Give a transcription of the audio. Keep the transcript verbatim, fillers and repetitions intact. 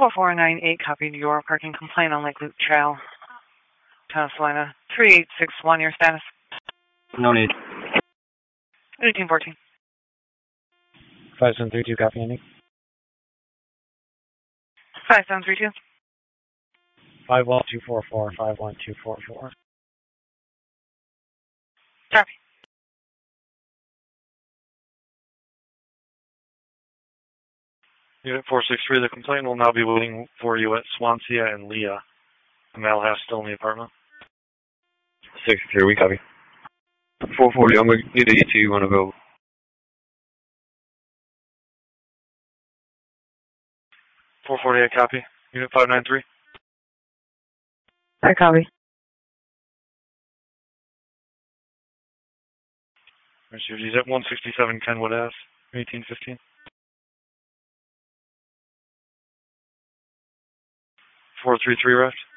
four four nine eight copied your parking complaint on Lake Loop Trail, Town of Salina. three eight six one, your status? No need. eighteen fourteen. five seven three two, copy ending. five seven three two. five one two four four, five one two four four. Copy. Unit four six three, the complaint will now be waiting for you at Swansea and Leah. Malhas still in the apartment. six three, we copy. four forty, I'm going to need a E T when available. four forty-eight, copy. Unit five nine three. I copy. He's at one sixty-seven Kenwood Ave, eighteen fifteen. four three three, Raft.